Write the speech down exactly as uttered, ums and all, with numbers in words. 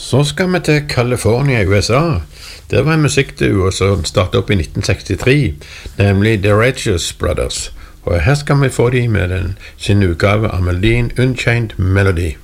Så skal vi til California i U S A. Der var en musikkduo som startet opp i nitten sekstitre, nemlig The Regis Brothers. Og her skal vi få de med den, sin utgave av melodien Unchained Melody.